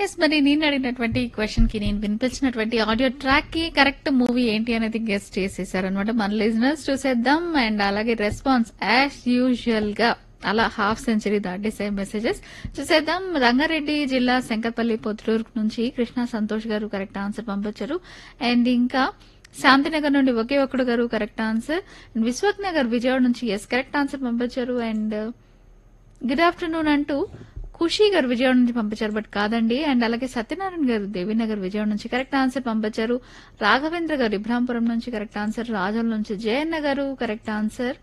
Yes మరి నేను అడిగినటువంటి క్వశ్చన్ కి నేను వినిపించినటువంటి ఆడియో ట్రాక్ కి కరెక్ట్ మూవీ ఏంటి అనేది గెస్ట్ చేసేసారనమాట మన లిజనర్స్. చూసేద్దాం. అండ్ అలాగే రెస్పాన్స్ యాజ్ యూజువల్ గా అలా హాఫ్ సెంచరీ దాటేసే మెసేజెస్ చూసేద్దాం. రంగారెడ్డి జిల్లా శంకర్పల్లి పొత్తులూరు నుంచి కృష్ణ సంతోష్ గారు కరెక్ట్ ఆన్సర్ పంపించారు. అండ్ ఇంకా శాంతినగర్ నుండి ఒకే ఒక్కడు గారు correct answer. And Vishwak Nagar Vijayawada నుంచి ఎస్ కరెక్ట్ ఆన్సర్ పంపించారు. అండ్ గుడ్ ఆఫ్టర్నూన్ అంటూ ఖుషి గారు విజయవాడ నుంచి పంపించారు, బట్ కాదండి. అండ్ అలాగే సత్యనారాయణ గారు దేవీనగర్ విజయవాడ నుంచి కరెక్ట్ ఆన్సర్ పంపించారు. రాఘవేంద్ర గారు ఇబ్రాంపురం నుంచి కరెక్ట్ ఆన్సర్. రాజోల్ నుంచి జయన్న గారు కరెక్ట్ ఆన్సర్.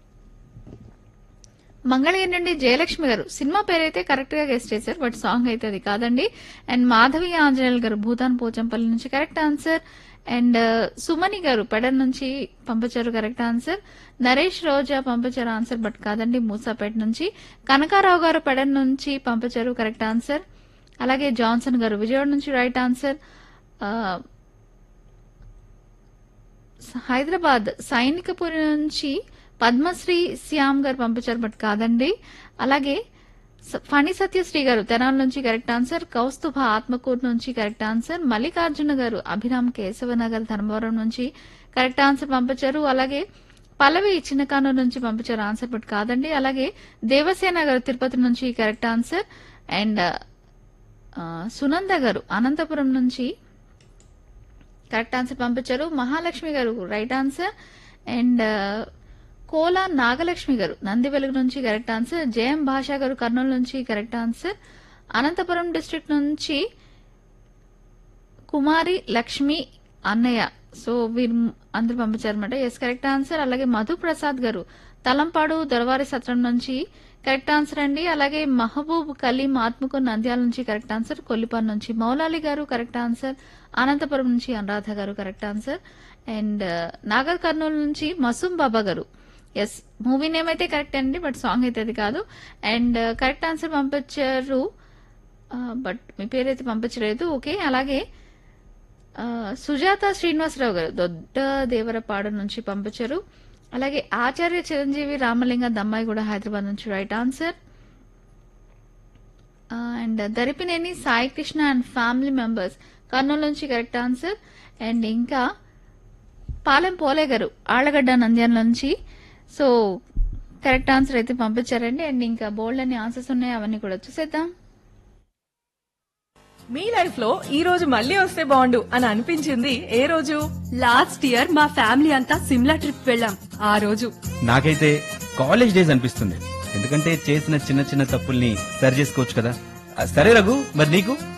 మంగళగిరి నుండి జయలక్ష్మి గారు సినిమా పేరైతే కరెక్ట్ గా గెస్ట్ చేశారు, బట్ సాంగ్ అయితే అది కాదండి. అండ్ మాధవి ఆంజనేయులు గారు భూతాన్ పోచంపల్లి నుంచి కరెక్ట్ ఆన్సర్. అండ్ సుమని గారు పెడన్ నుంచి పంపించారు కరెక్ట్ ఆన్సర్. నరేష్ రోజా పంపించారు ఆన్సర్, బట్ కాదండి మూసాపేట నుంచి. కనకారావు గారు పెడన్ నుంచి పంపించారు కరెక్ట్ ఆన్సర్. అలాగే జాన్సన్ గారు విజయవాడ నుంచి రైట్ ఆన్సర్. హైదరాబాద్ సైనికపురి నుంచి పద్మశ్రీ శ్యామ్ గారు పంపించారు, బట్ కాదండి. అలాగే ఫణి సత్యశ్రీ గారు తెనాల నుంచి కరెక్ట్ ఆన్సర్. కౌస్తుభ ఆత్మకూరు నుంచి కరెక్ట్ ఆన్సర్. మల్లికార్జున గారు అభిరామ్ కేశవనగర్ ధర్మవరం నుంచి కరెక్ట్ ఆన్సర్ పంపించారు. అలాగే పల్లవి చిన్నకానూరు నుంచి పంపించారు ఆన్సర్, బట్ కాదండి. అలాగే దేవసేన గారు తిరుపతి నుంచి కరెక్ట్ ఆన్సర్. అండ్ సునంద గారు అనంతపురం నుంచి కరెక్ట్ ఆన్సర్ పంపించారు. మహాలక్ష్మి గారు right answer. And Kola Nagalakshmi గారు నంది వెలుగు నుంచి కరెక్ట్ ఆన్సర్. జయం భాషా గారు కర్నూలు నుంచి కరెక్ట్ ఆన్సర్. అనంతపురం డిస్ట్రిక్ట్ నుంచి కుమారి లక్ష్మి అన్నయ్య, సో వీరు అందరు పంపించారన్నమాట. Yes correct answer. అలాగే మధు ప్రసాద్ గారు తలంపాడు దొరవారి సత్రం నుంచి కరెక్ట్ ఆన్సర్ అండి. అలాగే మహబూబ్ కలీం ఆత్మకు నంద్యాల నుంచి కరెక్ట్ ఆన్సర్. కొల్లిపాన్ నుంచి మౌలాలి గారు కరెక్ట్ ఆన్సర్. అనంతపురం నుంచి అనురాధ గారు correct answer. And Nagar Kurnool నుంచి మసూం బాబా గారు ఎస్ మూవీ నేమ్ అయితే కరెక్ట్ అండి, బట్ సాంగ్ అయితే అది కాదు. అండ్ కరెక్ట్ ఆన్సర్ పంపించారు, బట్ మీ పేరైతే పంపించలేదు. ఓకే. అలాగే సుజాత శ్రీనివాసరావు గారు దొడ్డ దేవరపాడు నుంచి పంపించారు. అలాగే ఆచార్య చిరంజీవి రామలింగ దమ్మాయి కూడా హైదరాబాద్ నుంచి right answer. And Daripineni Sai Krishna and family members Kurnool నుంచి కరెక్ట్ ఆన్సర్. అండ్ ఇంకా పాలెం పోలే గారు ఆళ్లగడ్డ నంద్యాల నుంచి సో కరెక్ట్ ఆన్సర్ అయితే పంపించారండి. అండ్ ఇంకా బోల్డ్ అన్ని ఆన్సర్స్ ఉన్నాయి, అవన్నీ కూడా చూసేద్దాం. మీ లైఫ్ లో ఈ రోజు మళ్ళీ వస్తే బాగుండు అని అనిపించింది ఏ రోజు? లాస్ట్ ఇయర్ మా ఫ్యామిలీ అంతా సిమ్లా ట్రిప్ వెళ్ళాం. ఆ రోజు నాకైతే కాలేజ్ డేస్ అనిపిస్తుంది, ఎందుకంటే చేసిన చిన్న చిన్న తప్పుల్ని సరి చేసుకోవచ్చు కదా. సరే రఘు, మరి నీకు?